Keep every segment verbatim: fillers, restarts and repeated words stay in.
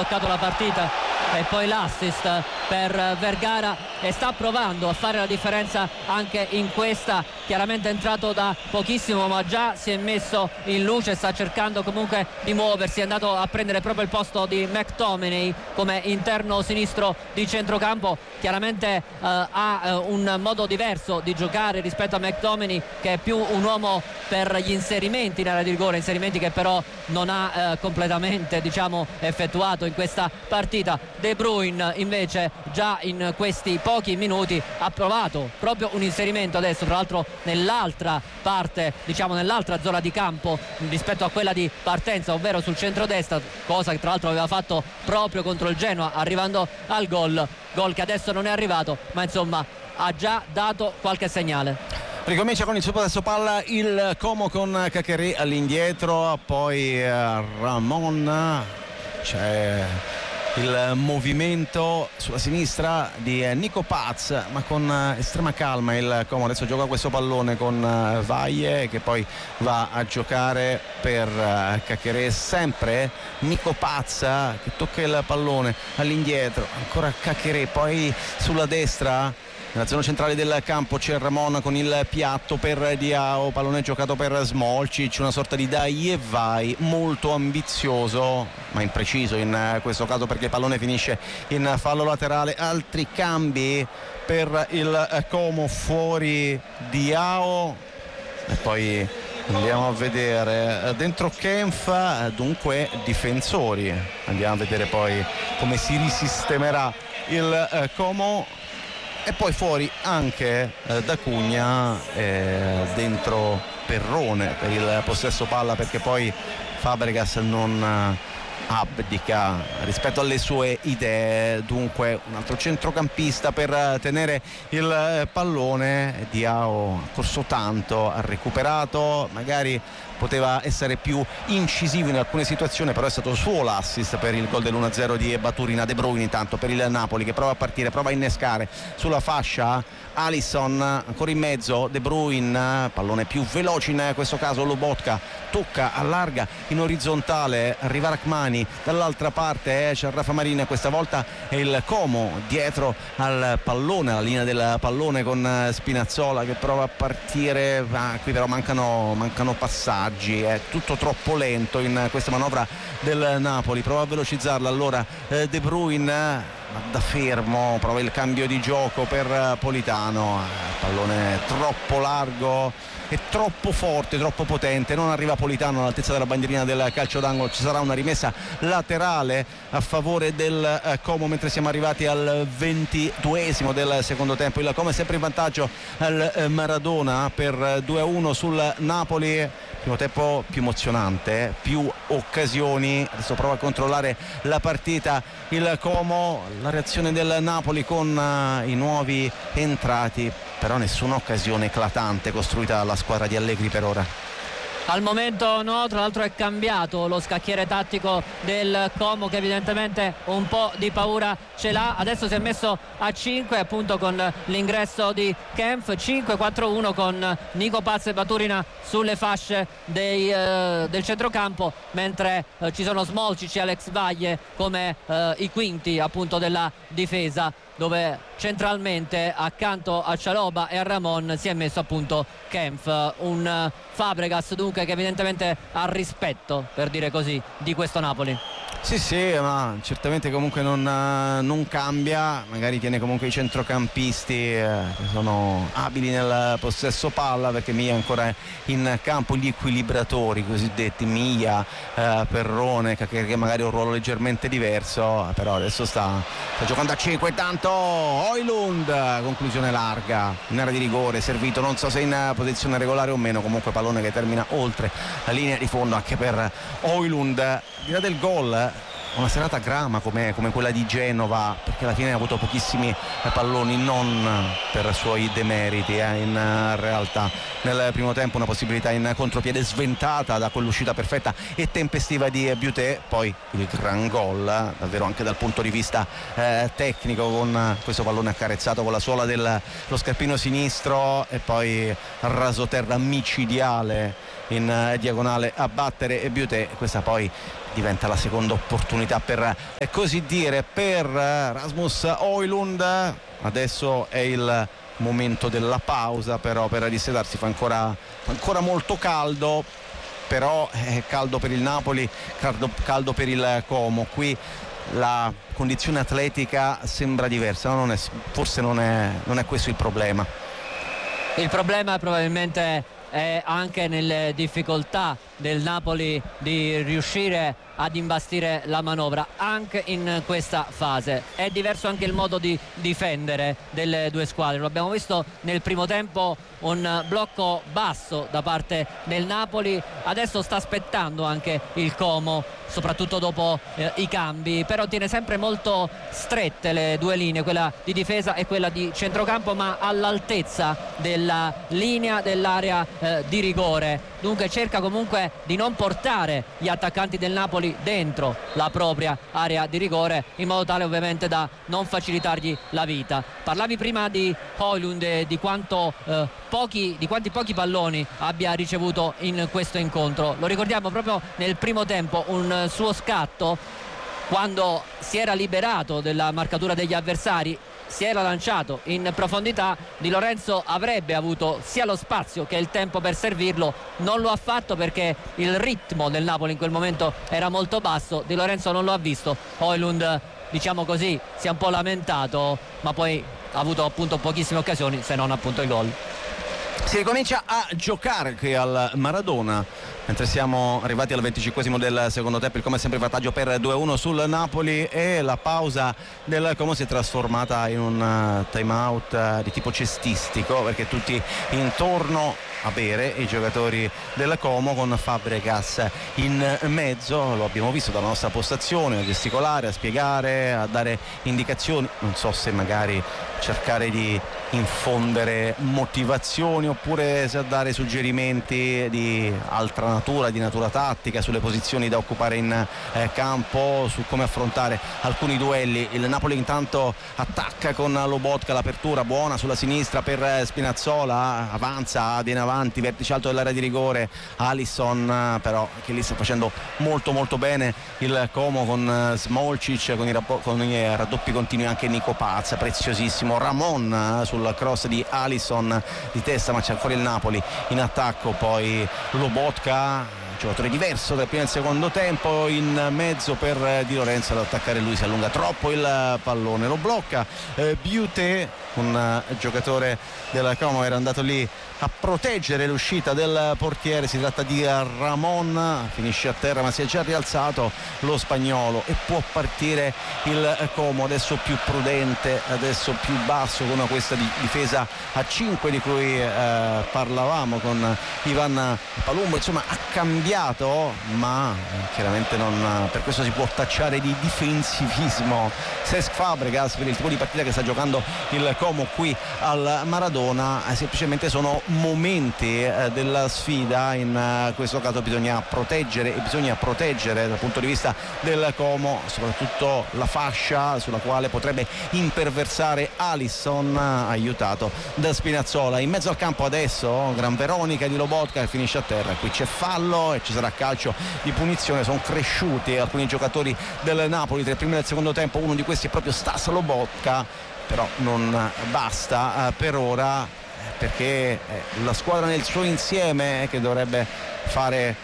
sbloccato la partita. E poi l'assist per Vergara, e sta provando a fare la differenza anche in questa. Chiaramente è entrato da pochissimo, ma già si è messo in luce, sta cercando comunque di muoversi, è andato a prendere proprio il posto di McTominay come interno sinistro di centrocampo. Chiaramente eh, ha eh, un modo diverso di giocare rispetto a McTominay, che è più un uomo per gli inserimenti in area di rigore, inserimenti che però non ha eh, completamente, diciamo, effettuato in questa partita. De Bruyne invece già in questi pochi minuti ha provato proprio un inserimento adesso, tra l'altro nell'altra parte, diciamo nell'altra zona di campo rispetto a quella di partenza, ovvero sul centrodestra, cosa che tra l'altro aveva fatto proprio contro il Genoa, arrivando al gol, gol che adesso non è arrivato, ma insomma ha già dato qualche segnale. Ricomincia con il suo possesso palla il Como con Caqueré all'indietro, poi Ramon, c'è il movimento sulla sinistra di Nico Paz, ma con estrema calma il Como adesso gioca questo pallone con Valle, che poi va a giocare per Caqueré, sempre Nico Paz che tocca il pallone all'indietro, ancora Caqueré, poi sulla destra nella zona centrale del campo c'è Ramon con il piatto per Diao, pallone giocato per Smolcic, una sorta di dai e vai molto ambizioso ma impreciso in questo caso, perché il pallone finisce in fallo laterale. Altri cambi per il Como, fuori Diao e poi andiamo a vedere dentro Kempf, dunque difensori, andiamo a vedere poi come si risistemerà il Como. E poi fuori anche eh, D'Acugna, eh, dentro Perrone per il possesso palla, perché poi Fabregas non eh, abdica rispetto alle sue idee. Dunque un altro centrocampista per tenere il eh, pallone. Diao ha corso tanto, ha recuperato, magari poteva essere più incisivo in alcune situazioni, però è stato suo l'assist per il gol dell'uno a zero di Baturina. De Bruyne intanto per il Napoli che prova a partire, prova a innescare sulla fascia Alisson, ancora in mezzo De Bruyne, pallone più veloce in questo caso Lobotka, tocca, allarga in orizzontale, arriva Rachmani dall'altra parte, eh, c'è Rafa Marin, questa volta è il Como dietro al pallone, alla linea del pallone con Spinazzola che prova a partire, ah, qui però mancano, mancano passaggi, è tutto troppo lento in questa manovra del Napoli, prova a velocizzarla allora eh, De Bruyne, ma da fermo, prova il cambio di gioco per Politano, pallone troppo largo e troppo forte, troppo potente, non arriva Politano all'altezza della bandierina del calcio d'angolo, ci sarà una rimessa laterale a favore del Como mentre siamo arrivati al ventiduesimo del secondo tempo. Il Como è sempre in vantaggio al Maradona per due a uno sul Napoli. Primo tempo più emozionante, più occasioni, adesso prova a controllare la partita il Como, la reazione del Napoli con uh, i nuovi entrati, però nessuna occasione eclatante costruita dalla squadra di Allegri per ora. Al momento no, tra l'altro è cambiato lo scacchiere tattico del Como, che evidentemente un po' di paura ce l'ha. Adesso si è messo a cinque appunto con l'ingresso di Kempf, cinque quattro uno con Nico Paz e Baturina sulle fasce dei, eh, del centrocampo, mentre eh, ci sono Smolcic e Alex Valle come eh, i quinti appunto della difesa, dove centralmente accanto a Cialoba e a Ramon si è messo appunto Kempf, un Fabregas dunque che evidentemente ha rispetto, per dire così, di questo Napoli. Sì sì, ma certamente comunque non, non cambia, magari tiene comunque i centrocampisti eh, che sono abili nel possesso palla, perché Mia è ancora in campo, gli equilibratori cosiddetti, Mia, eh, Perrone, che, che magari ha un ruolo leggermente diverso, però adesso sta, sta giocando a cinque, intanto Højlund, conclusione larga, in area di rigore, servito, non so se in posizione regolare o meno, comunque pallone che termina oltre la linea di fondo anche per Højlund. Al di là del gol, una serata grama come, come quella di Genova, perché alla fine ha avuto pochissimi palloni, non per suoi demeriti, eh, in realtà nel primo tempo una possibilità in contropiede sventata da quell'uscita perfetta e tempestiva di Buté, poi il gran gol davvero anche dal punto di vista eh, tecnico, con questo pallone accarezzato con la suola dello scarpino sinistro e poi rasoterra micidiale in diagonale a battere e Buté, questa poi diventa la seconda opportunità per eh, così dire per eh, Rasmus Højlund. Adesso è il momento della pausa, però per rissedarsi fa ancora, fa ancora molto caldo, però è caldo per il Napoli, caldo, caldo per il Como. Qui la condizione atletica sembra diversa, no? non è, forse non è, non è questo il problema. Il problema probabilmente è anche nelle difficoltà del Napoli di riuscire ad imbastire la manovra anche in questa fase. È diverso anche il modo di difendere delle due squadre, lo abbiamo visto nel primo tempo, un blocco basso da parte del Napoli, adesso sta aspettando anche il Como, soprattutto dopo eh, i cambi, però tiene sempre molto strette le due linee, quella di difesa e quella di centrocampo, ma all'altezza della linea dell'area eh, di rigore. Dunque cerca comunque di non portare gli attaccanti del Napoli dentro la propria area di rigore, in modo tale ovviamente da non facilitargli la vita. Parlavi prima di Højlund e di quanto eh, pochi, di quanti pochi palloni abbia ricevuto in questo incontro. Lo ricordiamo proprio nel primo tempo, un suo scatto quando si era liberato della marcatura degli avversari, si era lanciato in profondità, Di Lorenzo avrebbe avuto sia lo spazio che il tempo per servirlo, non lo ha fatto perché il ritmo del Napoli in quel momento era molto basso, Di Lorenzo non lo ha visto, Højlund diciamo così si è un po' lamentato, ma poi ha avuto appunto pochissime occasioni se non appunto il gol. Si ricomincia a giocare qui al Maradona, mentre siamo arrivati al venticinquesimo del secondo tempo. Il Como è sempre in vantaggio per due a uno sul Napoli e la pausa del Como si è trasformata in un time out di tipo cestistico, perché tutti intorno a bere i giocatori del Como, con Fabregas in mezzo. Lo abbiamo visto dalla nostra postazione a gesticolare, a spiegare, a dare indicazioni, non so se magari cercare di infondere motivazioni oppure se a dare suggerimenti di altra natura, di natura tattica, sulle posizioni da occupare in eh, campo, su come affrontare alcuni duelli. Il Napoli intanto attacca con Lobotka, l'apertura buona sulla sinistra per Spinazzola, avanza, viene avanti, vertice alto dell'area di rigore, Alisson però che lì sta facendo molto molto bene il Como con Smolcic, con i, rab- con i raddoppi continui anche Nico Paz, preziosissimo Ramon sul cross di Alisson di testa, ma c'è ancora il Napoli in attacco, poi Lobotka, giocatore diverso dal primo e secondo tempo, in mezzo per Di Lorenzo ad attaccare, lui si allunga troppo il pallone, lo blocca eh, Biuté, un uh, giocatore del Como era andato lì a proteggere l'uscita del portiere. Si tratta di Ramon, finisce a terra ma si è già rialzato lo spagnolo e può partire il Como, adesso più prudente, adesso più basso, con questa di difesa a cinque di cui eh, parlavamo con Ivan Palumbo. Insomma ha cambiato, ma chiaramente non per questo si può tacciare di difensivismo Cesc Fabregas per il tipo di partita che sta giocando il Como qui al Maradona. Eh, semplicemente sono momenti eh, della sfida, in eh, questo caso bisogna proteggere e bisogna proteggere dal punto di vista del Como soprattutto la fascia sulla quale potrebbe imperversare Alisson, aiutato da Spinazzola. In mezzo al campo adesso Gran Veronica di Lobotka che finisce a terra, qui c'è fallo e ci sarà calcio di punizione. Sono cresciuti alcuni giocatori del Napoli tra il primo e il secondo tempo, uno di questi è proprio Stas Lobotka, però non basta eh, per ora, perché la squadra nel suo insieme che dovrebbe fare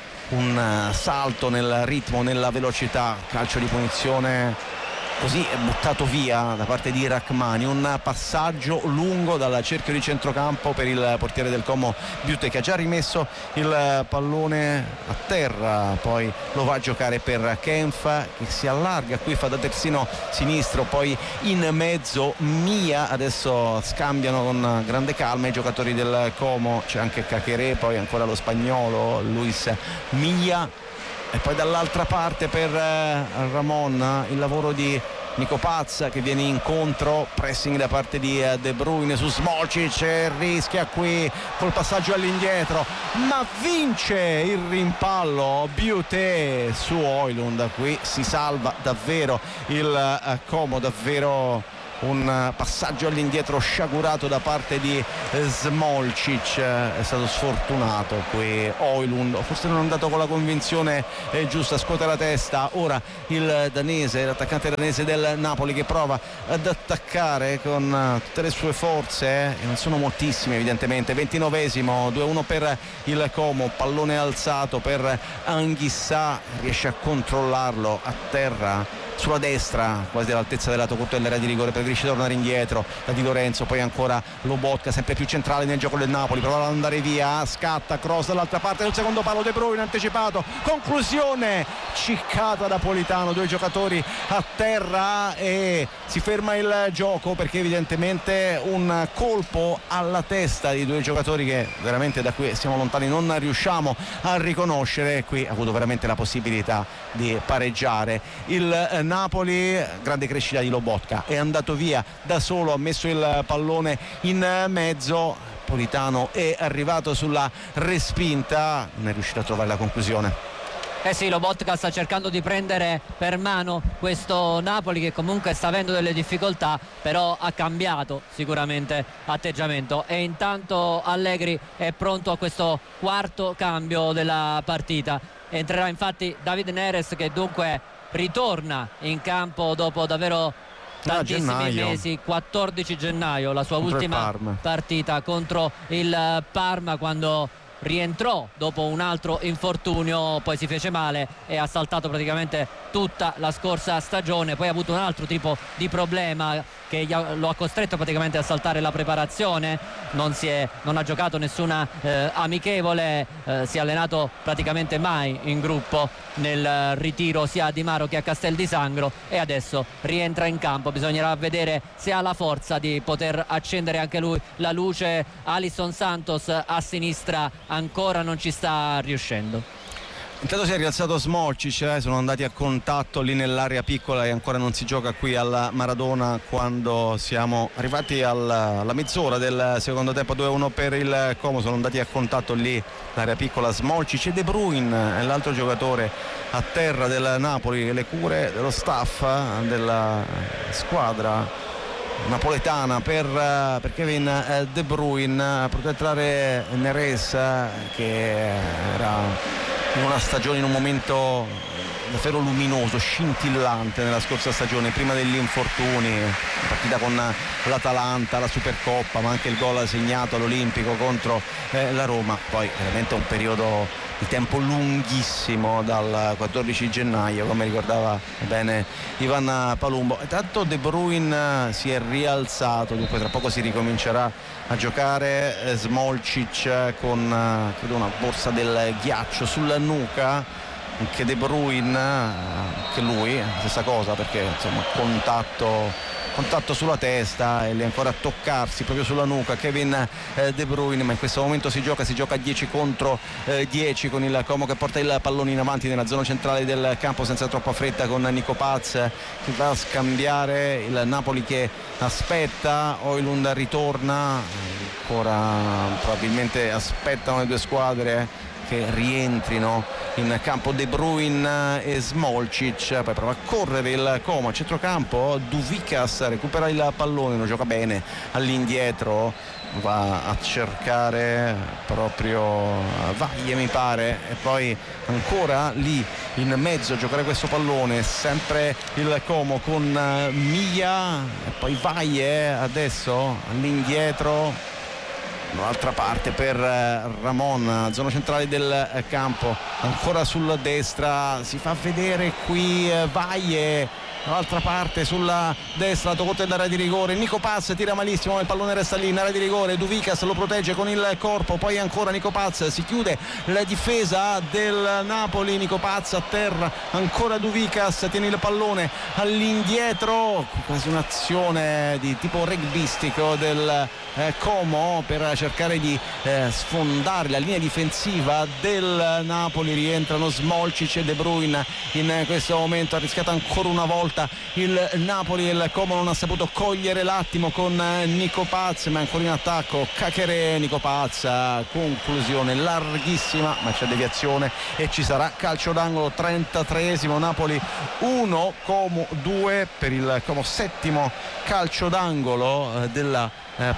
un salto nel ritmo, nella velocità. Calcio di punizione così è buttato via da parte di Rachmani, un passaggio lungo dal cerchio di centrocampo per il portiere del Como Biuté, che ha già rimesso il pallone a terra, poi lo va a giocare per Kempf che si allarga, qui fa da terzino sinistro, poi in mezzo Mia, adesso scambiano con grande calma i giocatori del Como, c'è anche Caqueré, poi ancora lo spagnolo Luis Mia. E poi dall'altra parte per eh, Ramon il lavoro di Nico Paz che viene incontro, pressing da parte di eh, De Bruyne su Smolcic, rischia qui col passaggio all'indietro ma vince il rimpallo Biuté su Højlund. Qui si salva davvero il eh, Como, davvero un passaggio all'indietro sciagurato da parte di Smolcic, è stato sfortunato qui Højlund, forse non è andato con la convinzione giusta, scuote la testa ora il danese, l'attaccante danese del Napoli, che prova ad attaccare con tutte le sue forze, e non sono moltissime evidentemente. Ventinovesimo, due a uno per il Como, pallone alzato per Anghissà, riesce a controllarlo a terra sulla destra, quasi all'altezza del lato corto dell'area di rigore, preferisce tornare indietro da Di Lorenzo, poi ancora Lobotka, sempre più centrale nel gioco del Napoli, prova ad andare via, scatta, cross dall'altra parte del secondo palo, De Bruyne anticipato, conclusione, ciccata da Politano, due giocatori a terra e si ferma il gioco, perché evidentemente un colpo alla testa di due giocatori che veramente da qui siamo lontani non riusciamo a riconoscere. Qui ha avuto veramente la possibilità di pareggiare il Napoli. Grande crescita di Lobotka, è andato via da solo, ha messo il pallone in mezzo, Politano è arrivato sulla respinta, non è riuscito a trovare la conclusione. Eh sì, Lobotka sta cercando di prendere per mano questo Napoli, che comunque sta avendo delle difficoltà, però ha cambiato sicuramente atteggiamento, e intanto Allegri è pronto a questo quarto cambio della partita. Entrerà infatti David Neres, che dunque ritorna in campo dopo davvero tantissimi mesi. Quattordici gennaio la sua contro ultima partita contro il Parma, quando rientrò dopo un altro infortunio, poi si fece male e ha saltato praticamente tutta la scorsa stagione, poi ha avuto un altro tipo di problema che lo ha costretto praticamente a saltare la preparazione, non, si è, non ha giocato nessuna eh, amichevole, eh, si è allenato praticamente mai in gruppo nel ritiro sia a Di Maro che a Castel di Sangro, e adesso rientra in campo. Bisognerà vedere se ha la forza di poter accendere anche lui la luce. Alisson Santos a sinistra ancora non ci sta riuscendo. Intanto si è rialzato Smolcic, eh, sono andati a contatto lì nell'area piccola, e ancora non si gioca qui alla Maradona quando siamo arrivati alla, alla mezz'ora del secondo tempo. Due a uno per il Como, sono andati a contatto lì l'area piccola Smolcic e De Bruyne, l'altro giocatore a terra del Napoli. Le cure dello staff della squadra napoletana per, per Kevin De Bruyne, protettare Neres, che era in una stagione, in un momento davvero luminoso, scintillante nella scorsa stagione, prima degli infortuni, la partita con l'Atalanta, la Supercoppa, ma anche il gol segnato all'Olimpico contro eh, la Roma. Poi veramente un periodo di tempo lunghissimo, dal quattordici gennaio, come ricordava bene Ivan Palumbo. E tanto De Bruyne si è rialzato, dunque tra poco si ricomincerà a giocare. Smolcic con credo una borsa del ghiaccio sulla nuca, anche De Bruyne, anche lui stessa cosa, perché insomma contatto contatto sulla testa e lì ancora a toccarsi proprio sulla nuca Kevin eh, De Bruyne. Ma in questo momento si gioca si gioca dieci contro dieci, con il Como che porta il pallone in avanti nella zona centrale del campo senza troppa fretta, con Nico Paz che va a scambiare, il Napoli che aspetta, Højlund ritorna, ancora probabilmente aspettano le due squadre che rientrino in campo De Bruyne e Smolcic. Poi prova a correre il Como a centrocampo, Duvikas recupera il pallone, lo gioca bene all'indietro, va a cercare proprio Vaglie mi pare, e poi ancora lì in mezzo a giocare questo pallone sempre il Como con Mia, e poi Vaglie adesso all'indietro, un'altra parte per Ramon, zona centrale del campo, ancora sulla destra, si fa vedere qui Vaglie, dall'altra parte sulla destra, lato corto dell'area di rigore, Nico Paz tira malissimo, il pallone resta lì in area di rigore, Duvikas lo protegge con il corpo, poi ancora Nico Paz, si chiude la difesa del Napoli, Nico Paz a terra, ancora Duvikas tiene il pallone all'indietro, quasi un'azione di tipo rugbyistico del eh, Como per cercare di eh, sfondare la linea difensiva del Napoli. Rientrano Smolcic e De Bruyne in questo momento, ha rischiato ancora una volta lotta il Napoli, il Como non ha saputo cogliere l'attimo con Nico Paz, ma ancora in attacco Caqueré. Nico Paz, conclusione larghissima, ma c'è deviazione e ci sarà calcio d'angolo. Trentatreesimo, Napoli uno, Como due, per il Como settimo calcio d'angolo della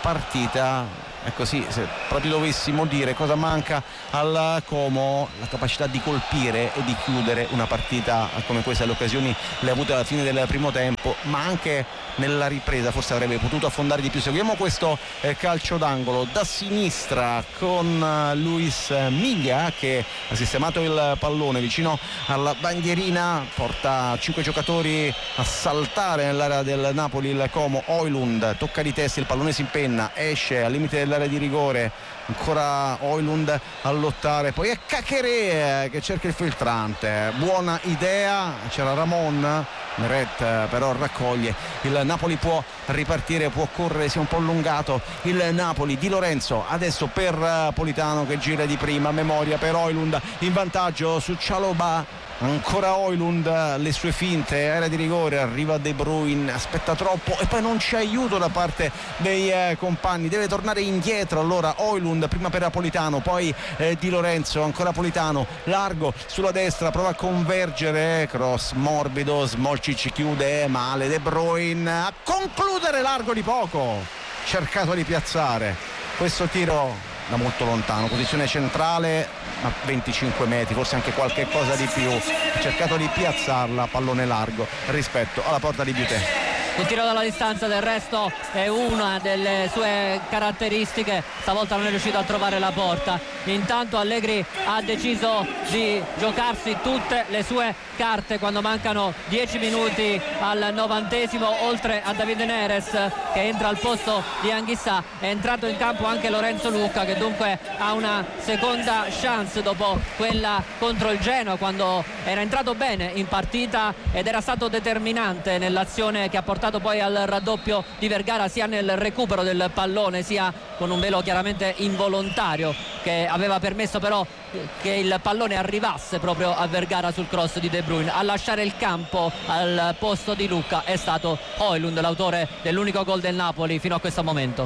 partita. E così, se proprio dovessimo dire cosa manca al Como, la capacità di colpire e di chiudere una partita come questa. Le occasioni le ha avute alla fine del primo tempo, ma anche nella ripresa forse avrebbe potuto affondare di più. Seguiamo questo eh, calcio d'angolo da sinistra con eh, Luis Miglia, che ha sistemato il pallone vicino alla bandierina, porta cinque giocatori a saltare nell'area del Napoli. Il Como, Højlund tocca di testa, il pallone si impenna, esce al limite dell'area di rigore, ancora Højlund a lottare, poi è Caqueré che cerca il filtrante, buona idea, c'era Ramon, Meret però raccoglie. Il Napoli può ripartire, può correre, si è un po' allungato il Napoli. Di Lorenzo adesso per Politano che gira di prima, memoria per Højlund, in vantaggio su Chalobah. Ancora Højlund, le sue finte, area di rigore, arriva De Bruyne, aspetta troppo e poi non c'è aiuto da parte dei eh, compagni, deve tornare indietro. Allora Højlund prima per Politano, poi eh, Di Lorenzo, ancora Politano, largo sulla destra, prova a convergere, cross morbido, Smolcic chiude male, De Bruyne a concludere, largo di poco, cercato di piazzare questo tiro da molto lontano, posizione centrale a venticinque metri, forse anche qualche cosa di più, ha cercato di piazzarla, pallone largo rispetto alla porta di Buté. Un tiro dalla distanza, del resto è una delle sue caratteristiche, stavolta non è riuscito a trovare la porta. Intanto Allegri ha deciso di giocarsi tutte le sue carte quando mancano dieci minuti al novantesimo. Oltre a Davide Neres che entra al posto di Anghissà, è entrato in campo anche Lorenzo Lucca, che dunque ha una seconda chance dopo quella contro il Genoa, quando era entrato bene in partita ed era stato determinante nell'azione che ha portato poi al raddoppio di Vergara, sia nel recupero del pallone sia con un velo chiaramente involontario che aveva permesso però che il pallone arrivasse proprio a Vergara sul cross di De Bruyne. A lasciare il campo al posto di Lucca è stato Højlund, l'autore dell'unico gol del Napoli fino a questo momento.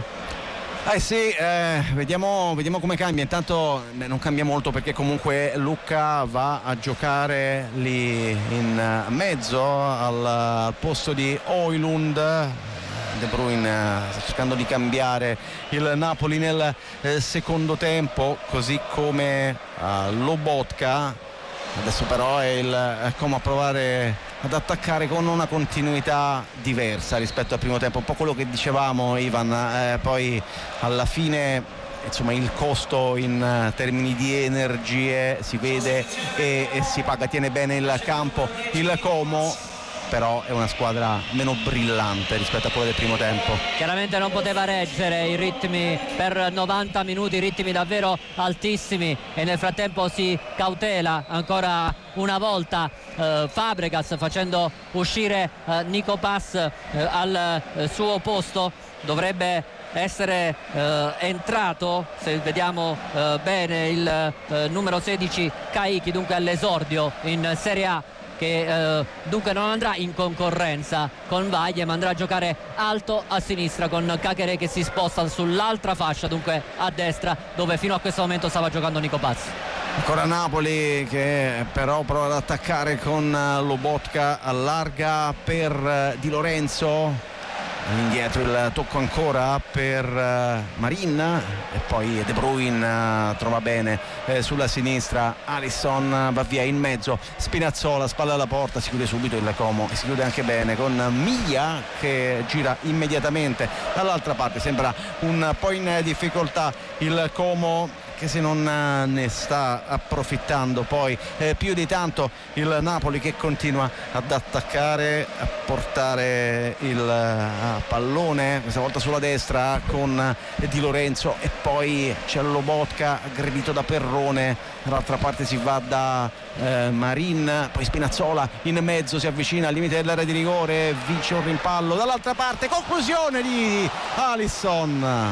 Eh sì, eh, vediamo, vediamo come cambia. Intanto beh, non cambia molto, perché comunque Lucca va a giocare lì in mezzo al, al posto di Højlund. De Bruyne sta cercando di cambiare il Napoli nel eh, secondo tempo, così come eh, Lobotka. Adesso però è il eh, come a provare ad attaccare con una continuità diversa rispetto al primo tempo, un po' quello che dicevamo, Ivan, eh, poi alla fine insomma il costo in uh, termini di energie si vede e, e si paga. Tiene bene il campo il Como, però è una squadra meno brillante rispetto a quella del primo tempo. Chiaramente non poteva reggere i ritmi per novanta minuti, ritmi davvero altissimi, e nel frattempo si cautela ancora una volta eh, Fabregas, facendo uscire eh, Nico Paz eh, al eh, suo posto. Dovrebbe essere eh, entrato, se vediamo eh, bene, il eh, numero sedici Caicchi, dunque all'esordio in Serie A, che eh, dunque non andrà in concorrenza con Vaglie, ma andrà a giocare alto a sinistra con Caqueré che si sposta sull'altra fascia, dunque a destra, dove fino a questo momento stava giocando Nico Paz. Ancora Napoli che però prova ad attaccare con Lobotka, allarga per Di Lorenzo, all'indietro il tocco ancora per Marin e poi De Bruyne trova bene eh, sulla sinistra, Alisson va via in mezzo, Spinazzola, spalla alla porta, si chiude subito il Como e si chiude anche bene con Miglia che gira immediatamente dall'altra parte. Sembra un po' in difficoltà il Como, che se non ne sta approfittando poi eh, più di tanto il Napoli, che continua ad attaccare, a portare il uh, pallone questa volta sulla destra con eh, Di Lorenzo, e poi c'è Lobotka aggredito da Perrone, dall'altra parte si va da eh, Marin, poi Spinazzola in mezzo, si avvicina al limite dell'area di rigore, vince un rimpallo dall'altra parte, conclusione di Alisson.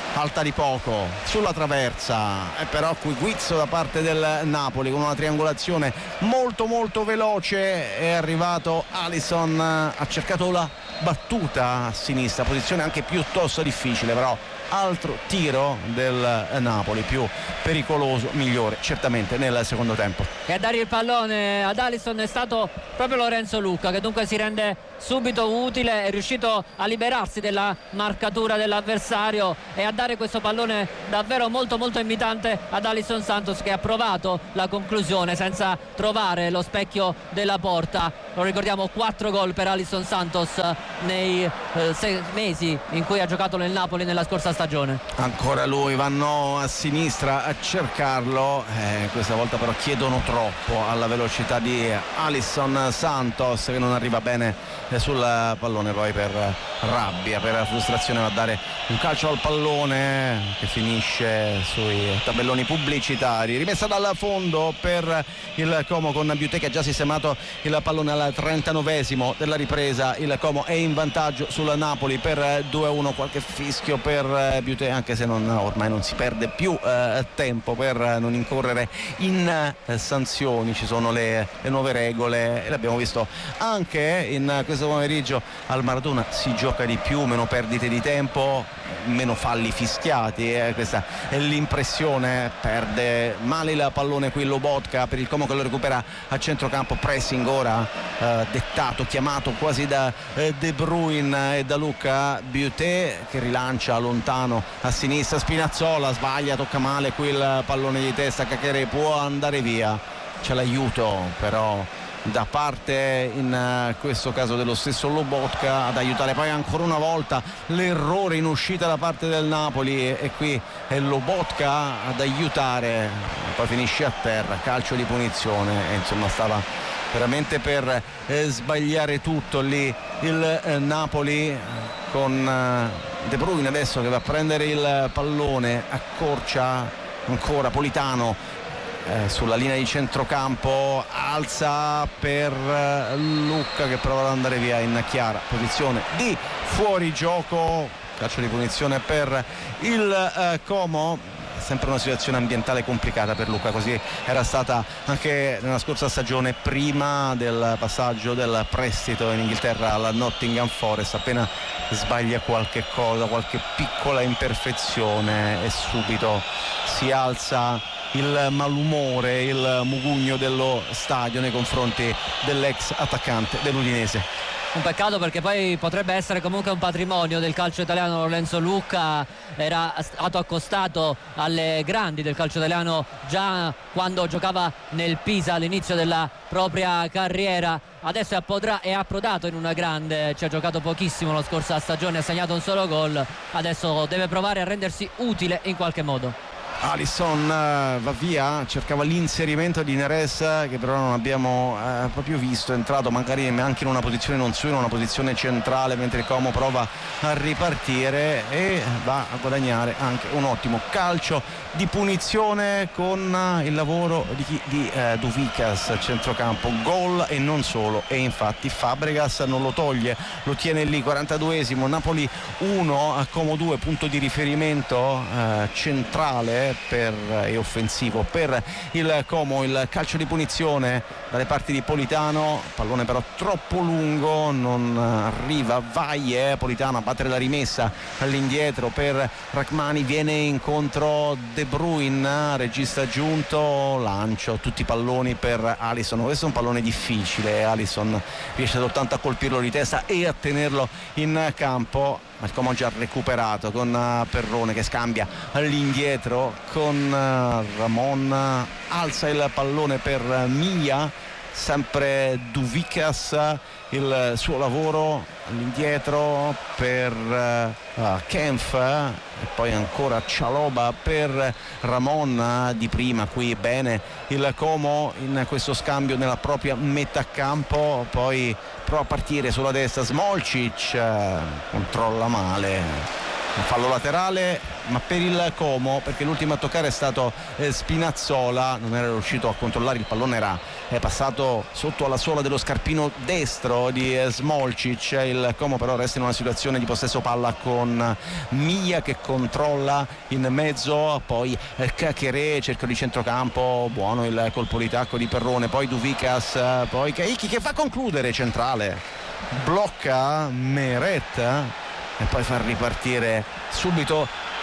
alta di poco sulla traversa, e però qui guizzo da parte del Napoli con una triangolazione molto molto veloce. È arrivato Alisson, ha cercato la battuta a sinistra, posizione anche piuttosto difficile, però altro tiro del Napoli, più pericoloso, migliore certamente nel secondo tempo. E a dare il pallone ad Alisson è stato proprio Lorenzo Lucca, che dunque si rende subito utile, è riuscito a liberarsi della marcatura dell'avversario e a dare questo pallone davvero molto molto invitante ad Alisson Santos, che ha provato la conclusione senza trovare lo specchio della porta. Lo ricordiamo, quattro gol per Alisson Santos nei eh, sei mesi in cui ha giocato nel Napoli nella scorsa stagione. Ancora lui, vanno a sinistra a cercarlo, eh, questa volta però chiedono troppo alla velocità di Alisson Santos, che non arriva bene sul pallone, poi per rabbia, per frustrazione va a dare un calcio al pallone che finisce sui tabelloni pubblicitari. Rimessa dal fondo per il Como con Biuté, che ha già sistemato il pallone al trentanovesimo della ripresa. Il Como è in vantaggio sul Napoli per due a uno, qualche fischio per Biuté, anche se non, ormai non si perde più eh, tempo per non incorrere in eh, sanzioni. Ci sono le, le nuove regole e l'abbiamo visto anche in questo pomeriggio al Maradona. Si gioca di più, meno perdite di tempo, meno falli fischiati, eh. Questa è l'impressione. Perde male il pallone qui Lobotka per il Como, che lo recupera a centrocampo. Pressing ora eh, dettato, chiamato quasi da eh, De Bruyne e da Luca. Biuté che rilancia lontano a sinistra, Spinazzola sbaglia, tocca male qui il pallone di testa. Caqueré può andare via, c'è l'aiuto però da parte in questo caso dello stesso Lobotka ad aiutare. Poi ancora una volta l'errore in uscita da parte del Napoli, e qui è Lobotka ad aiutare, poi finisce a terra, calcio di punizione, e insomma stava veramente per eh, sbagliare tutto lì il eh, Napoli, con eh, De Bruyne adesso che va a prendere il pallone, accorcia ancora Politano Eh, sulla linea di centrocampo, alza per eh, Lucca, che prova ad andare via in chiara posizione di fuorigioco. Calcio di punizione per il eh, Como. Sempre una situazione ambientale complicata per Lucca, così era stata anche nella scorsa stagione, prima del passaggio del prestito in Inghilterra al Nottingham Forest. Appena sbaglia qualche cosa, qualche piccola imperfezione, e subito si alza il malumore, il mugugno dello stadio nei confronti dell'ex attaccante dell'Udinese. Un peccato, perché poi potrebbe essere comunque un patrimonio del calcio italiano. Lorenzo Lucca era stato accostato alle grandi del calcio italiano già quando giocava nel Pisa all'inizio della propria carriera. Adesso è, potrà, è approdato in una grande, ci ha giocato pochissimo la scorsa stagione, ha segnato un solo gol, adesso deve provare a rendersi utile in qualche modo. Alisson uh, va via, cercava l'inserimento di Neres, che però non abbiamo uh, proprio visto, è entrato magari anche in una posizione non sua, in una posizione centrale, mentre Como prova a ripartire e va a guadagnare anche un ottimo calcio di punizione con uh, il lavoro di, di uh, Duvikas, centrocampo, gol e non solo, e infatti Fabregas non lo toglie, lo tiene lì. Quarantaduesimo, Napoli uno a Como due, punto di riferimento uh, centrale per, e offensivo per il Como. Il calcio di punizione dalle parti di Politano, pallone però troppo lungo, non arriva Vaie. Politano a battere la rimessa all'indietro per Rachmani, viene incontro De Bruyne, regista giunto, lancio, tutti i palloni per Alisson. Questo è un pallone difficile, Alisson riesce soltanto a colpirlo di testa e a tenerlo in campo, ma il Como ha già recuperato con Perrone che scambia all'indietro con Ramon, alza il pallone per Mia, sempre Duvikas, il suo lavoro all'indietro per uh, Kempf, e poi ancora Cialoba per Ramon. Di prima qui bene il Como in questo scambio nella propria metà campo, poi prova a partire sulla destra Smolcic, controlla male un fallo laterale ma per il Como, perché l'ultimo a toccare è stato eh, Spinazzola, non era riuscito a controllare il pallone, era è passato sotto alla suola dello scarpino destro di eh, Smolcic. Il Como però resta in una situazione di possesso palla con Mia che controlla in mezzo, poi eh, Caqueré, cerco di centrocampo, buono il colpo di tacco di Perrone, poi Duvicas, eh, poi Caicchi che fa concludere centrale, blocca Meret e poi fa ripartire subito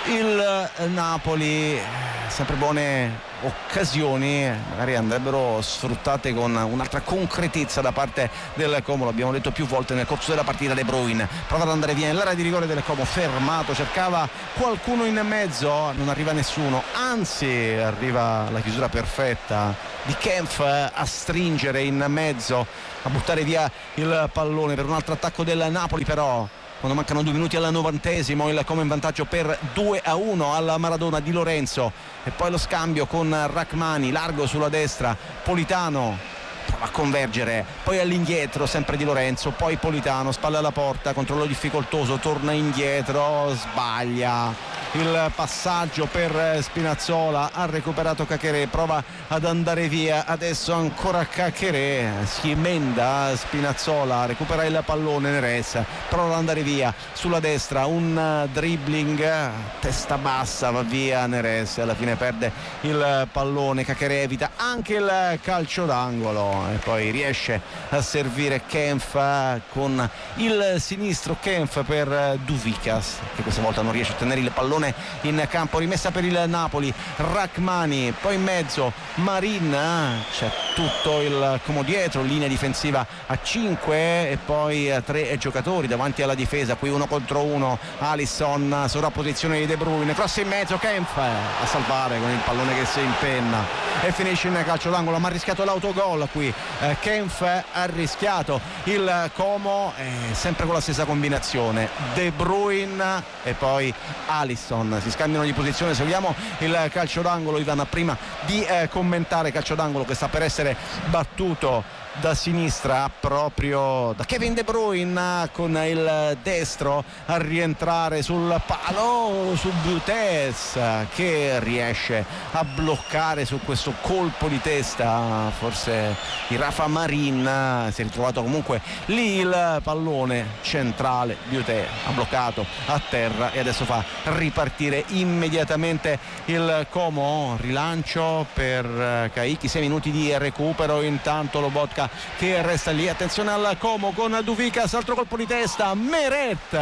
il Napoli. Sempre buone occasioni, magari andrebbero sfruttate con un'altra concretezza da parte del Como, l'abbiamo detto più volte nel corso della partita. De Bruyne prova ad andare via nell'area di rigore del Como, fermato, cercava qualcuno in mezzo, non arriva nessuno, anzi arriva la chiusura perfetta di Kempf a stringere in mezzo, a buttare via il pallone per un altro attacco del Napoli. Però quando mancano due minuti al novantesimo il Como in vantaggio per due a uno alla Maradona di Lorenzo, e poi lo scambio con Rachmani, largo sulla destra, Politano prova a convergere, poi all'indietro sempre di Lorenzo, poi Politano, spalle alla porta, controllo difficoltoso, torna indietro, sbaglia il passaggio per Spinazzola, ha recuperato Caqueré, prova ad andare via, adesso ancora Caqueré, si emenda Spinazzola, recupera il pallone, Neres prova ad andare via sulla destra, un dribbling, testa bassa, va via Neres, alla fine perde il pallone, Caqueré evita anche il calcio d'angolo e poi riesce a servire Kempf con il sinistro, Kempf per Duvicas che questa volta non riesce a tenere il pallone in campo, rimessa per il Napoli, Rachmani, poi in mezzo Marin, c'è tutto il Como dietro, linea difensiva a cinque e poi tre giocatori davanti alla difesa, qui uno contro uno, Alisson, sovrapposizione di De Bruyne, cross in mezzo, Kempf a salvare con il pallone che si impenna e finisce in calcio d'angolo, ma ha rischiato l'autogol qui, eh, Kempf ha rischiato il Como, eh, sempre con la stessa combinazione, De Bruyne e poi Alisson, si scambiano di posizione. Seguiamo il calcio d'angolo, Ivan, prima di eh, commentare calcio d'angolo che sta per essere battuto da sinistra proprio da Kevin De Bruyne con il destro a rientrare sul palo su Butes che riesce a bloccare su questo colpo di testa forse di Rafa Marin, si è ritrovato comunque lì il pallone centrale, Butes ha bloccato a terra e adesso fa ripartire immediatamente il Como, rilancio per Caicchi, sei minuti di recupero, intanto Lobotka che resta lì, attenzione al Como con Duvicas, altro colpo di testa, Meret,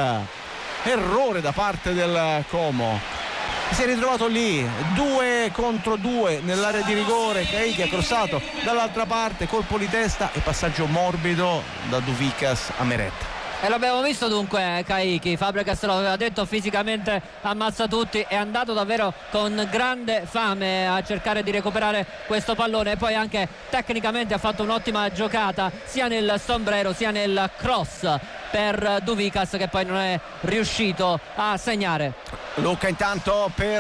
errore da parte del Como, si è ritrovato lì due contro due nell'area di rigore, Caicchi ha crossato dall'altra parte, colpo di testa e passaggio morbido da Duvicas a Meret. E l'abbiamo visto dunque Caicchi, Fabregas lo aveva detto, fisicamente ammazza tutti, è andato davvero con grande fame a cercare di recuperare questo pallone e poi anche tecnicamente ha fatto un'ottima giocata sia nel sombrero sia nel cross per Duvicas che poi non è riuscito a segnare. Lucca intanto per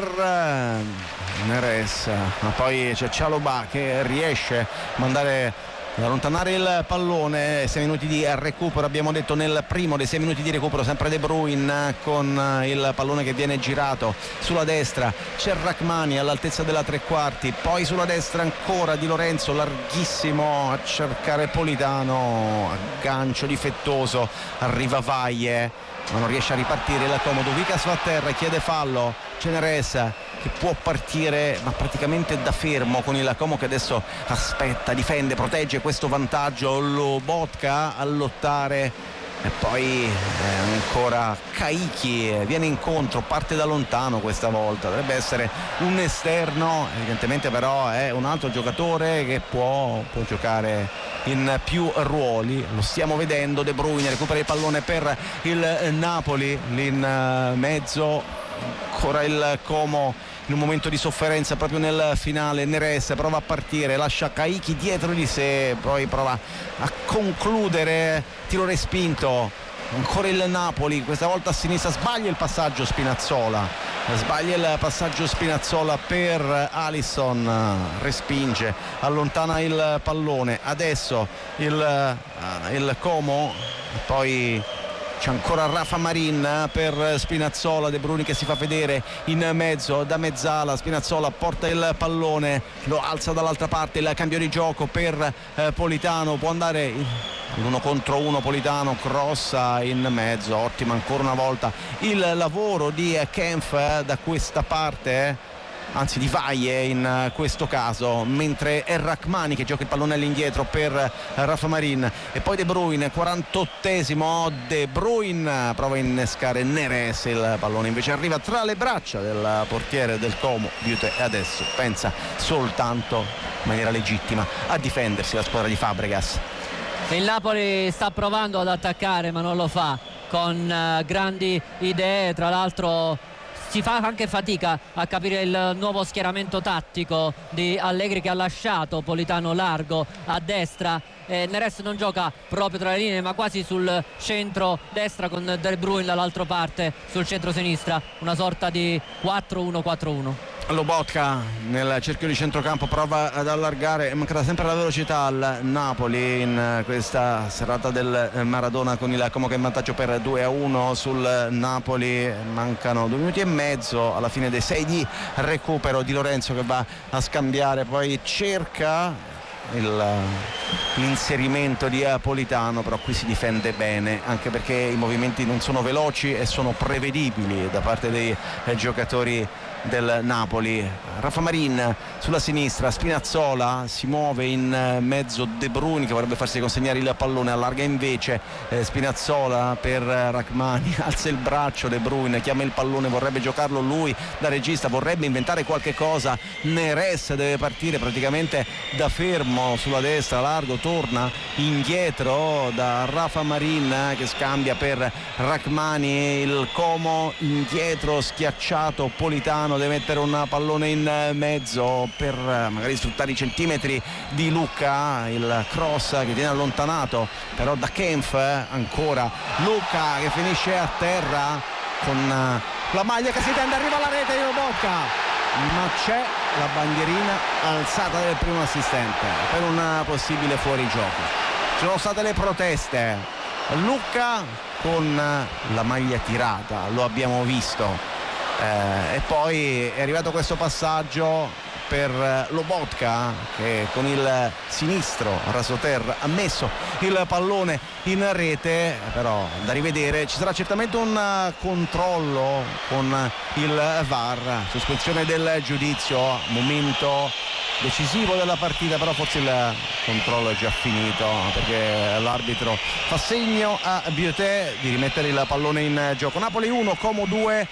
Neres, ma poi c'è Cialobà che riesce a mandare ad allontanare il pallone, sei minuti di recupero, abbiamo detto nel primo dei sei minuti di recupero, sempre De Bruyne con il pallone che viene girato sulla destra, c'è Rachmani all'altezza della tre quarti, poi sulla destra ancora Di Lorenzo larghissimo a cercare Politano, aggancio difettoso, arriva Vaie ma non riesce a ripartire il Como, Duvicas va a terra, chiede fallo, Neres che può partire ma praticamente da fermo con il Como che adesso aspetta, difende, protegge questo vantaggio, Lobotka a lottare e poi eh, ancora Caicchi viene incontro, parte da lontano questa volta, dovrebbe essere un esterno, evidentemente però è un altro giocatore che può, può giocare in più ruoli, lo stiamo vedendo. De Bruyne recupera il pallone per il Napoli, lì in mezzo ancora il Como in un momento di sofferenza proprio nel finale, Neres prova a partire, lascia Caicchi dietro di sé, poi prova a concludere, tiro respinto, ancora il Napoli, questa volta a sinistra, sbaglia il passaggio Spinazzola, sbaglia il passaggio Spinazzola per Alisson, respinge, allontana il pallone, adesso il, uh, il Como, poi c'è ancora Rafa Marin per Spinazzola, De Bruyne che si fa vedere in mezzo da mezzala, Spinazzola porta il pallone, lo alza dall'altra parte, il cambio di gioco per eh, Politano, può andare l'uno contro uno, Politano crossa in mezzo, ottimo ancora una volta il lavoro di Kempf eh, da questa parte, eh. anzi di Vaie in questo caso, mentre è Rachmani che gioca il pallone all'indietro per Rafa Marin, e poi De Bruyne, quarantottesimo, De Bruyne prova a innescare Neres, il pallone invece arriva tra le braccia del portiere del Como Butté, e adesso pensa soltanto in maniera legittima a difendersi la squadra di Fabregas. Il Napoli sta provando ad attaccare ma non lo fa con uh, grandi idee, tra l'altro si fa anche fatica a capire il nuovo schieramento tattico di Allegri, che ha lasciato Politano largo a destra. eh, Neres non gioca proprio tra le linee ma quasi sul centro destra, con De Bruyne dall'altra parte sul centro sinistra, una sorta di quattro uno quattro uno. Lobotka nel cerchio di centrocampo prova ad allargare, è mancata sempre la velocità al Napoli in questa serata del Maradona, con il Como che è in vantaggio per due a uno sul Napoli. Mancano due minuti e mezzo alla fine dei sei di recupero. Di Lorenzo che va a scambiare, poi cerca il, l'inserimento di Politano, però qui si difende bene, anche perché i movimenti non sono veloci e sono prevedibili da parte dei giocatori del Napoli. Rafa Marin sulla sinistra, Spinazzola si muove in mezzo, De Bruyne che vorrebbe farsi consegnare il pallone, allarga invece eh, Spinazzola per Rachmani, alza il braccio De Bruyne, chiama il pallone, vorrebbe giocarlo lui da regista, vorrebbe inventare qualche cosa. Neres deve partire praticamente da fermo sulla destra, largo, torna indietro da Rafa Marin che scambia per Rachmani, il Como indietro schiacciato, Politano deve mettere un pallone in mezzo per magari sfruttare i centimetri di Lucca, il cross che viene allontanato però da Kempf, ancora Lucca che finisce a terra con la maglia che si tende, arriva alla rete di Lobotka, ma c'è la bandierina alzata del primo assistente per un possibile fuorigioco. Ci sono state le proteste, Lucca con la maglia tirata, lo abbiamo visto. Eh, e poi è arrivato questo passaggio per Lobotka che con il sinistro rasoterra ha messo il pallone in rete, però da rivedere. Ci sarà certamente un controllo con il V A R, sospensione del giudizio, momento decisivo della partita, però forse il controllo è già finito perché l'arbitro fa segno a Butté di rimettere il pallone in gioco. Napoli uno, Como due,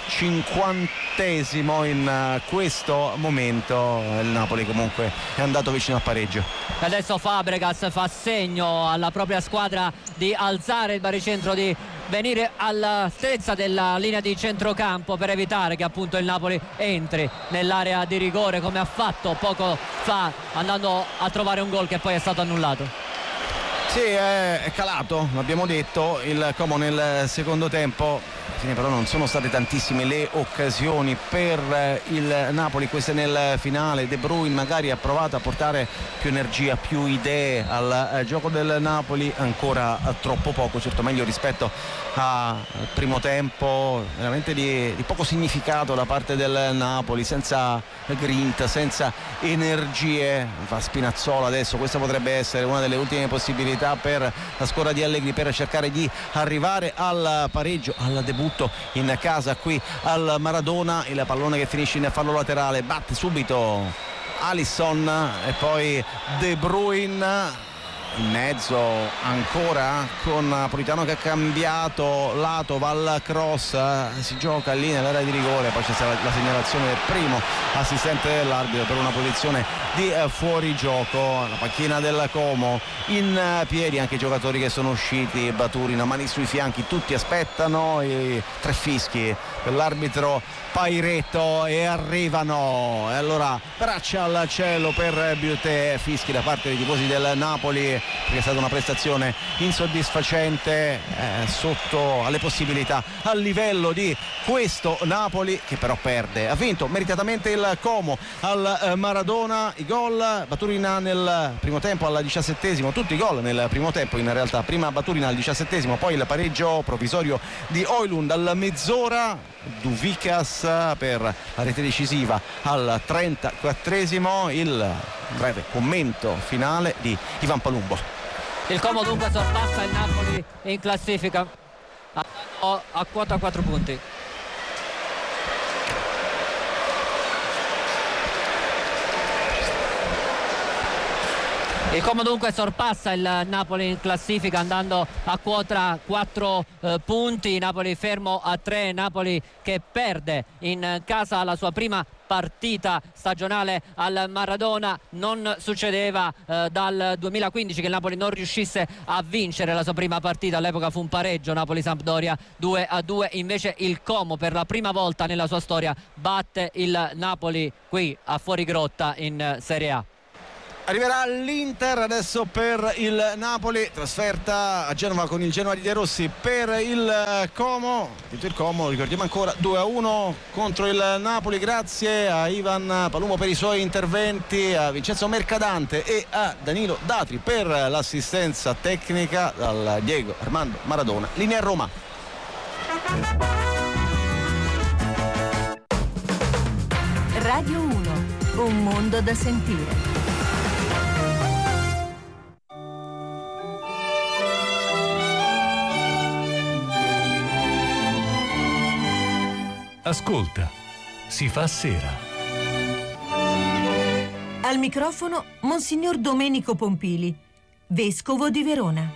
cinquantesimo in questo momento. Il Napoli comunque è andato vicino al pareggio. Adesso Fabregas fa segno alla propria squadra di alzare il baricentro, di venire all'altezza della linea di centrocampo per evitare che appunto il Napoli entri nell'area di rigore, come ha fatto poco fa andando a trovare un gol che poi è stato annullato. Sì, è calato, l'abbiamo detto, il Como nel secondo tempo. Alla fine però non sono state tantissime le occasioni per il Napoli, queste nel finale. De Bruyne magari ha provato a portare più energia, più idee al gioco del Napoli, ancora troppo poco, certo meglio rispetto al primo tempo, veramente di, di poco significato da parte del Napoli, senza grinta, senza energie. Va Spinazzola adesso, questa potrebbe essere una delle ultime possibilità per la squadra di Allegri per cercare di arrivare al pareggio, al debutto in casa qui al Maradona. Il pallone che finisce in fallo laterale, batte subito Alisson e poi De Bruyne in mezzo ancora con Politano che ha cambiato lato, va al cross, si gioca lì nell'area di rigore, poi c'è stata la segnalazione del primo assistente dell'arbitro per una posizione di fuorigioco. La panchina del Como in piedi, anche i giocatori che sono usciti, Baturina, mani sui fianchi, tutti aspettano i tre fischi per l'arbitro Pairetto e arrivano, e allora braccia al cielo per Butté, fischi da parte dei tifosi del Napoli perché è stata una prestazione insoddisfacente, eh, sotto alle possibilità, al livello di questo Napoli che però perde. Ha vinto meritatamente il Como al eh, Maradona. I gol: Baturina nel primo tempo al diciassettesimo, tutti i gol nel primo tempo in realtà, prima Baturina al diciassettesimo, poi il pareggio provvisorio di Højlund al mezz'ora, Duvikas per la rete decisiva al trentaquattresimo, il breve commento finale di Ivan Palumbo. Il Como dunque sorpassa il Napoli in classifica a, a quota quattro punti. Il Como dunque sorpassa il Napoli in classifica andando a quota quattro eh, punti. Napoli fermo a tre, Napoli che perde in casa la sua prima partita stagionale al Maradona. Non succedeva eh, dal duemilaquindici che il Napoli non riuscisse a vincere la sua prima partita, all'epoca fu un pareggio Napoli-Sampdoria due a due. Invece il Como per la prima volta nella sua storia batte il Napoli qui a Fuorigrotta in Serie A. Arriverà l'Inter adesso per il Napoli, trasferta a Genova con il Genoa di De Rossi per il Como. Il Como, ricordiamo ancora, due a uno contro il Napoli, grazie a Ivan Palumbo per i suoi interventi, a Vincenzo Mercadante e a Danilo Datri per l'assistenza tecnica, dal Diego Armando Maradona. Linea Roma. Radio uno, un mondo da sentire. Ascolta, si fa sera. Al microfono Monsignor Domenico Pompili, vescovo di Verona.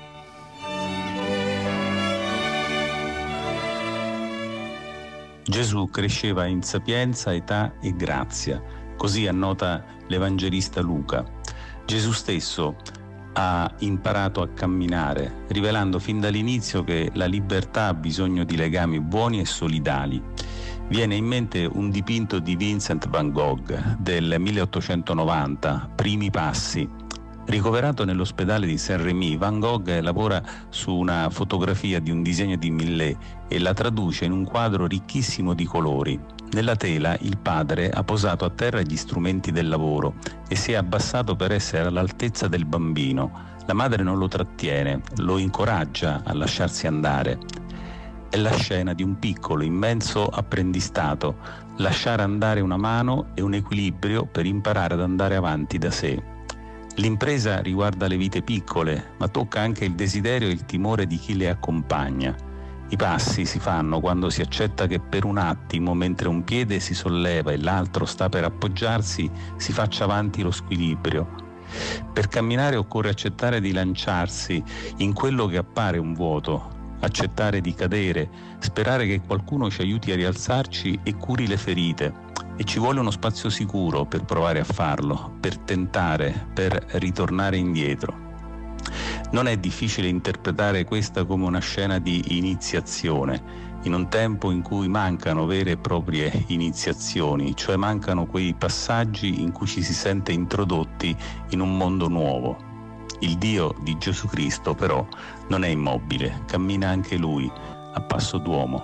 Gesù cresceva in sapienza, età e grazia, così annota l'Evangelista Luca. Gesù stesso ha imparato a camminare, rivelando fin dall'inizio che la libertà ha bisogno di legami buoni e solidali. Viene in mente un dipinto di Vincent van Gogh del milleottocentonovanta, Primi passi. Ricoverato nell'ospedale di Saint-Rémy, Van Gogh lavora su una fotografia di un disegno di Millet e la traduce in un quadro ricchissimo di colori. Nella tela il padre ha posato a terra gli strumenti del lavoro e si è abbassato per essere all'altezza del bambino. La madre non lo trattiene, lo incoraggia a lasciarsi andare. È la scena di un piccolo, immenso apprendistato, lasciare andare una mano e un equilibrio per imparare ad andare avanti da sé. L'impresa riguarda le vite piccole, ma tocca anche il desiderio e il timore di chi le accompagna. I passi si fanno quando si accetta che per un attimo, mentre un piede si solleva e l'altro sta per appoggiarsi, si faccia avanti lo squilibrio. Per camminare occorre accettare di lanciarsi in quello che appare un vuoto, accettare di cadere, sperare che qualcuno ci aiuti a rialzarci e curi le ferite. E ci vuole uno spazio sicuro per provare a farlo, per tentare, per ritornare indietro. Non è difficile interpretare questa come una scena di iniziazione, in un tempo in cui mancano vere e proprie iniziazioni, cioè mancano quei passaggi in cui ci si sente introdotti in un mondo nuovo. Il Dio di Gesù Cristo però non è immobile, cammina anche Lui a passo d'uomo.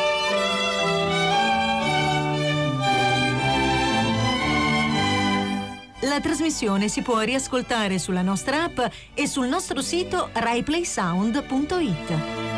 La trasmissione si può riascoltare sulla nostra app e sul nostro sito rai play sound punto it.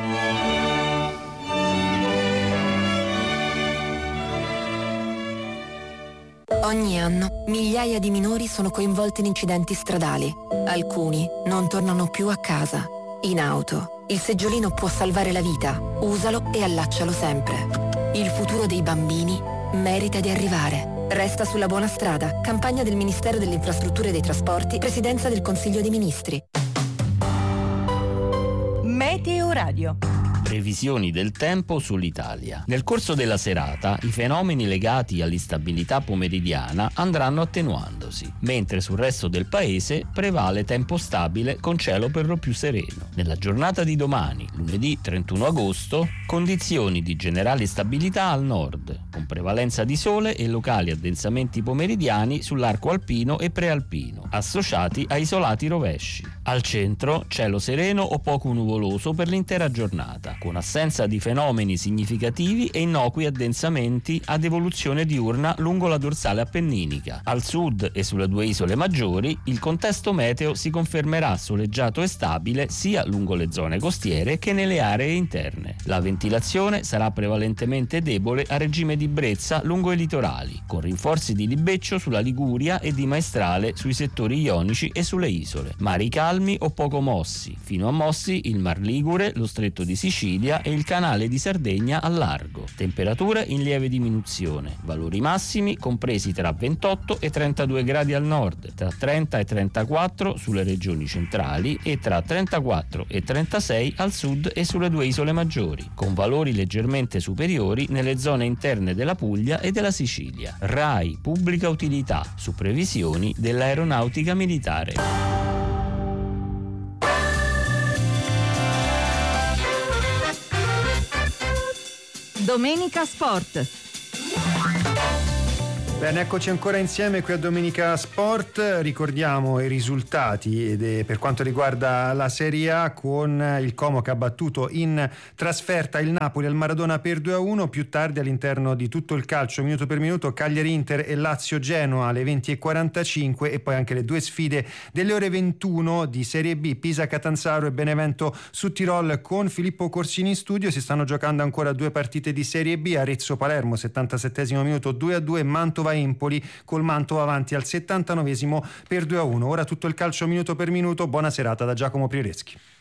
Ogni anno migliaia di minori sono coinvolti in incidenti stradali. Alcuni non tornano più a casa. In auto, il seggiolino può salvare la vita. Usalo e allaccialo sempre. Il futuro dei bambini merita di arrivare. Resta sulla buona strada. Campagna del Ministero delle Infrastrutture e dei Trasporti, Presidenza del Consiglio dei Ministri. Meteo Radio. Previsioni del tempo sull'Italia. Nel corso della serata i fenomeni legati all'instabilità pomeridiana andranno attenuandosi, mentre sul resto del paese prevale tempo stabile con cielo per lo più sereno. Nella giornata di domani, lunedì trentuno agosto, condizioni di generale stabilità al nord, con prevalenza di sole e locali addensamenti pomeridiani sull'arco alpino e prealpino, associati a isolati rovesci. Al centro cielo sereno o poco nuvoloso per l'intera giornata, con assenza di fenomeni significativi e innocui addensamenti ad evoluzione diurna lungo la dorsale appenninica. Al sud e sulle due isole maggiori il contesto meteo si confermerà soleggiato e stabile sia lungo le zone costiere che nelle aree interne. La ventilazione sarà prevalentemente debole a regime di brezza lungo i litorali, con rinforzi di libeccio sulla Liguria e di maestrale sui settori ionici e sulle isole. Mari calmi o poco mossi, fino a mossi il Mar Ligure, lo Stretto di Sicilia e il Canale di Sardegna al largo. Temperature in lieve diminuzione, valori massimi compresi tra ventotto e trentadue gradi al nord, tra trenta e trentaquattro sulle regioni centrali e tra trentaquattro e trentasei al sud e sulle due isole maggiori, con valori leggermente superiori nelle zone interne della Puglia e della Sicilia. RAI Pubblica Utilità, su previsioni dell'Aeronautica Militare. Domenica Sport. Bene, eccoci ancora insieme qui a Domenica Sport. Ricordiamo i risultati ed è per quanto riguarda la Serie A, con il Como che ha battuto in trasferta il Napoli al Maradona per due a uno. Più tardi, all'interno di tutto il calcio minuto per minuto, Cagliari Inter e Lazio Genoa alle venti e quarantacinque, e poi anche le due sfide delle ore ventuno di Serie B, Pisa Catanzaro e Benevento su Tirol. Con Filippo Corsini in studio si stanno giocando ancora due partite di Serie B. Arezzo Palermo settantasettesimo minuto due a due, Mantova Empoli col Mantova avanti al settantanovesimo per due a uno. Ora tutto il calcio minuto per minuto. Buona serata da Giacomo Priereschi.